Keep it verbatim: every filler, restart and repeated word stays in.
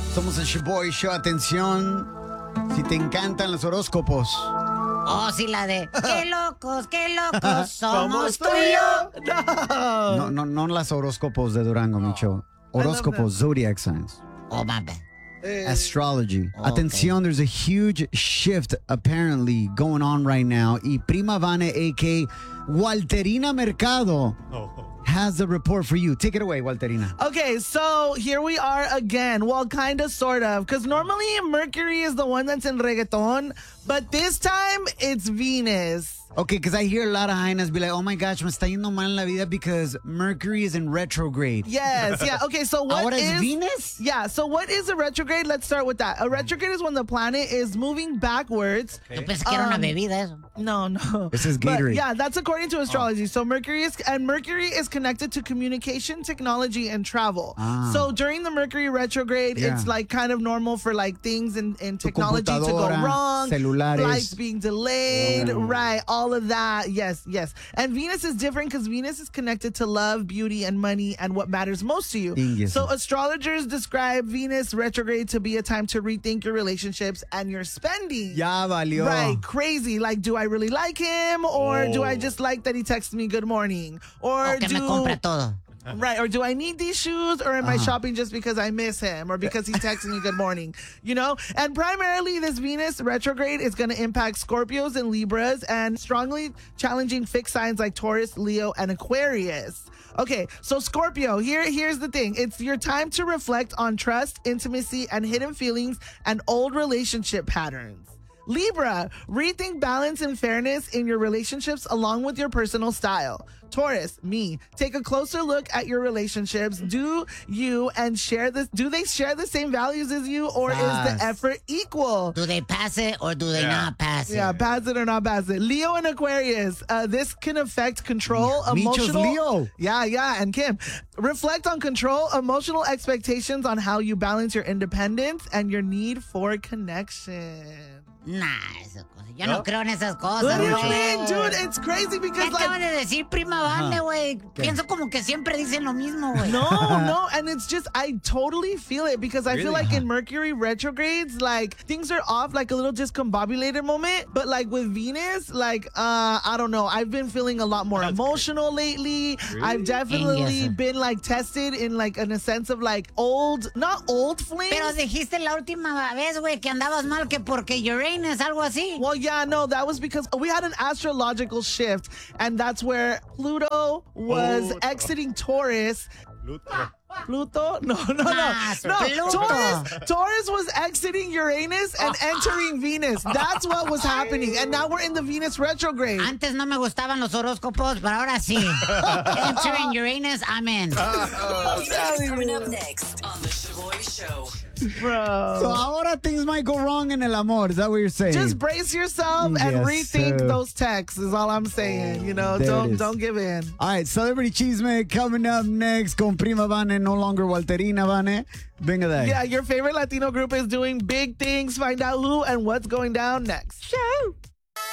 Somos el Shaboy Show. Atención, si te encantan los horóscopos. Oh, sí, la de qué locos, qué locos somos tú y yo. No, no, no las horóscopos de Durango, Micho. Horóscopos, zodiac signs. Oh, my bad. Astrology. Okay. Atención, there's a huge shift apparently going on right now. Y Prima Vane, a k a. Walterina Mercado, has the report for you. Take it away, Walterina. Okay, so here we are again. Well, kind of, sort of. Because normally Mercury is the one that's in reggaeton, but this time it's Venus. Okay, because I hear a lot of hyenas be like, oh my gosh, me está yendo mal en la vida because Mercury is in retrograde. Yes, yeah. Okay, so what Ahora is... es Venus? Yeah, so what is a retrograde? Let's start with that. A retrograde is when the planet is moving backwards. Yo pensé que era una Um, bebida eso. No, no. This is But, Gatorade. yeah, that's according to astrology. So Mercury is and Mercury is connected to communication, technology, and travel. Ah. So during the Mercury retrograde, Yeah. it's like kind of normal for like things in, in Tu technology to go computadora, wrong, celulares. flights being delayed, Oh. right? All of that. Yes, yes. And Venus is different because Venus is connected to love, beauty, and money, and what matters most to you. Ingues. So astrologers describe Venus retrograde to be a time to rethink your relationships and your spending. Ya valió. Right, crazy. Like, do I really like him, or do I just like that he texts me good morning, or O que do me compra todo. right, or do I need these shoes, or am I Uh-huh. shopping just because I miss him, or because he texts me good morning? You know, and primarily this Venus retrograde is going to impact Scorpios and Libras, and strongly challenging fixed signs like Taurus, Leo, and Aquarius. Okay, so Scorpio, here here's the thing. It's your time to reflect on trust, intimacy, and hidden feelings and old relationship patterns. Libra, rethink balance and fairness in your relationships along with your personal style. Taurus, me, take a closer look at your relationships. Do you and share this? Do they share the same values as you, or is Yes. the effort equal? Do they pass it or do they not pass it? Yeah, pass it or not pass it. Leo and Aquarius, uh, this can affect control, Micho's emotional. Leo. Yeah, yeah, and Kim. Reflect on control, emotional expectations on how you balance your independence and your need for connection. Nah, esas cosas. Yo no, creo en esas cosas. What do you güey. mean, dude? It's crazy ¿Qué because acaba like de decir Prima Bande, güey? Pienso como que siempre dicen lo mismo, güey. no, no, and it's just I totally feel it because I feel like in Mercury retrogrades, like things are off, like a little discombobulated moment. But like with Venus, like uh, I don't know, I've been feeling a lot more emotional lately. I've definitely Yes. been like tested in like in a sense of like old, not old flames. Pero dijiste la última vez, güey, que andabas mal que porque Uranus, algo así. Well, yeah, no, that was because we had an astrological shift, and that's where Pluto was Pluto. exiting Taurus. Pluto? No, no, no. Nah, No, Pluto. Taurus, Taurus was exiting Uranus and entering Venus. That's what was happening. And now we're in the Venus retrograde. Antes no me gustaban los horóscopos, pero ahora sí. Entering Uranus, I'm in. Coming up next on the Shaboy Show. Bro. So ahora things might go wrong in el amor. Is that what you're saying? Just brace yourself and Yes, rethink sir. those texts is all I'm saying. You know, There it don't is. don't give in. All right, Celebrity Chisme coming up next con Prima Vane, no longer Walterina Vane. Venga de ahí. Yeah, your favorite Latino group is doing big things. Find out who and what's going down next. Show.